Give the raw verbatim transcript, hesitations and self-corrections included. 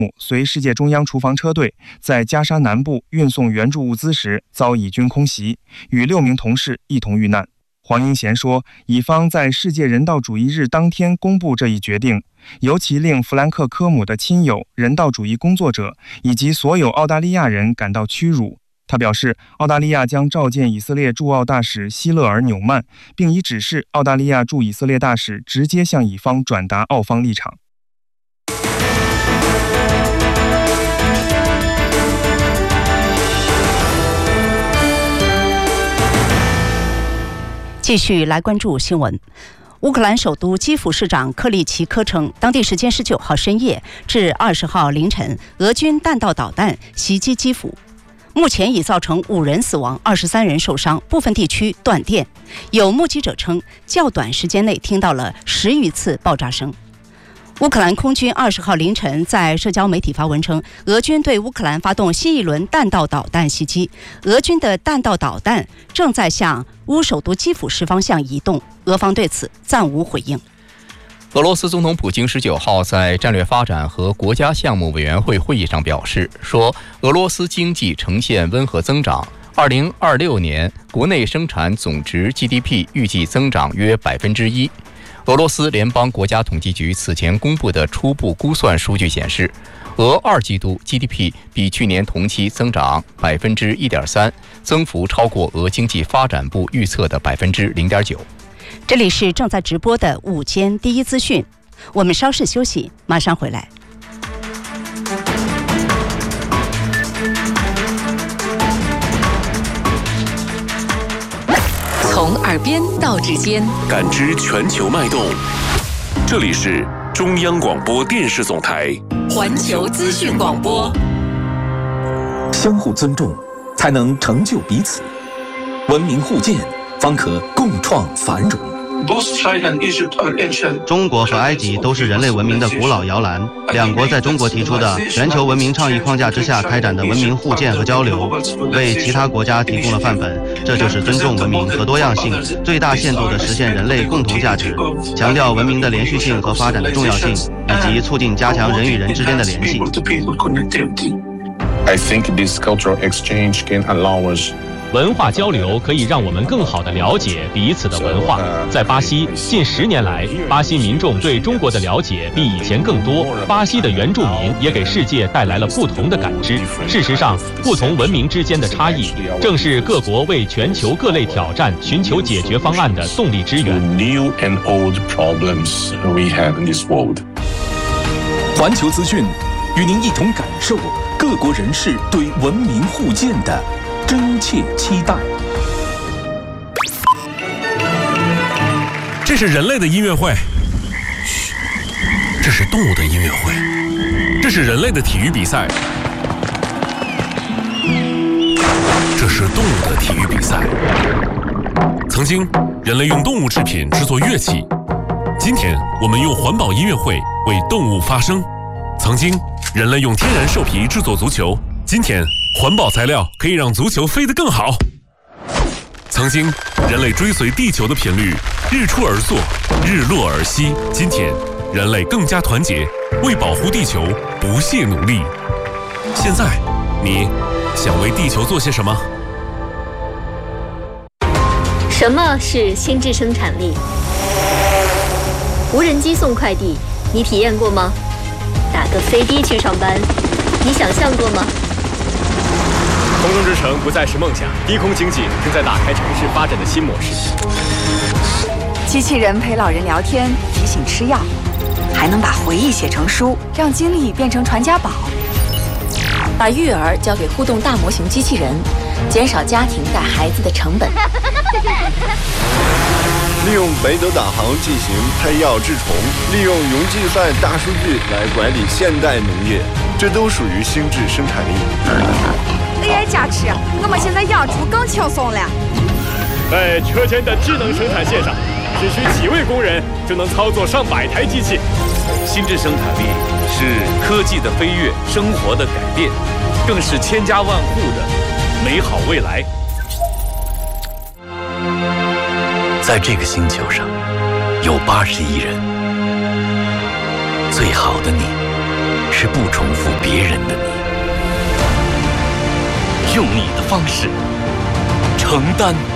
随世界中央厨房车队在加沙南部运送援助物资时遭以军空袭，与六名同事一同遇难。黄英贤说，以方在世界人道主义日当天公布这一决定，尤其令弗兰克科姆的亲友、人道主义工作者以及所有澳大利亚人感到屈辱。他表示，澳大利亚将召见以色列驻澳大使希勒尔纽曼，并已指示澳大利亚驻以色列大使直接向以方转达澳方立场。 继续来关注新闻。乌克兰首都基辅市长克利奇科称，当地时间十九号深夜至二十号凌晨，俄军弹道导弹袭击基辅，目前已造成五人死亡，二十三人受伤，部分地区断电。有目击者称，较短时间内听到了十余次爆炸声。乌克兰空军二十号凌晨在社交媒体发文称，俄军对乌克兰发动新一轮弹道导弹袭击，俄军的弹道导弹正在向乌首都基辅市方向移动，俄方对此暂无回应。 俄罗斯总统普京十九号在战略发展和国家项目委员会会议上表示，说俄罗斯经济呈现温和增长，二零二六年国内生产总值 G D P 预计增长约百分之一。俄罗斯联邦国家统计局此前公布的初步估算数据显示，俄二季度 G D P 比去年同期增长百分之一点三，增幅超过俄经济发展部预测的百分之零点九。 这里是正在直播的午间第一资讯，我们稍事休息，马上回来。 从耳边到指尖， 感知全球脉动。这里是中央广播电视总台环球资讯广播。 相互尊重，才能成就彼此；文明互鉴，方可共创繁荣。 中国和埃及都是人类文明的古老摇篮，两国在中国提出的全球文明倡议框架之下开展的文明互鉴和交流，为其他国家提供了范本。这就是尊重文明和多样性，最大限度地实现人类共同价值，强调文明的连续性和发展的重要性，以及促进加强人与人之间的联系。 I think this cultural exchange can allow us 文化交流可以让我们更好地了解彼此的文化。在巴西，近十年来，巴西民众对中国的了解比以前更多。巴西的原住民也给世界带来了不同的感知。事实上，不同文明之间的差异，正是各国为全球各类挑战寻求解决方案的动力之源。 new and old problems we have in this world。 环球资讯与您一同感受各国人士对文明互鉴的真切期待。 这是人类的音乐会，嘘，这是动物的音乐会，这是人类的体育比赛，这是动物的体育比赛。曾经，人类用动物制品制作乐器，今天我们用环保音乐会为动物发声。曾经，人类用天然兽皮制作足球，今天环保材料可以让足球飞得更好。曾经，人类追随地球的频率，日出而作，日落而息。今天，人类更加团结，为保护地球不懈努力。现在，你想为地球做些什么？ 什么是心智生产力？无人机送快递，你体验过吗？打个飞的去上班，你想象过吗？ 空中之城不再是梦想，低空经济正在打开城市发展的新模式。 机器人陪老人聊天，提醒吃药，还能把回忆写成书，让经历变成传家宝。 把育儿交给互动大模型机器人，减少家庭带孩子的成本。 利用北斗导航进行配药治虫，利用云计算大数据来管理现代农业，这都属于心智生产力。 A I 加持，我们现在养猪更轻松了。 在车间的智能生产线上，只需几位工人就能操作上百台机器。 心智生产力是科技的飞跃，生活的改变，更是千家万户的美好未来。 在这个星球上，有八十亿人，最好的你， 是不重复别人的你，用你的方式承担